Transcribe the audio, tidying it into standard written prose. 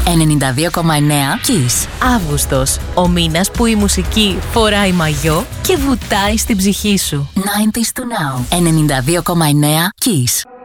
92,9 Kiss. Αύγουστος, ο μήνας που η μουσική φοράει μαγιό και βουτάει στην ψυχή σου. 90s to now. 92,9 Kiss.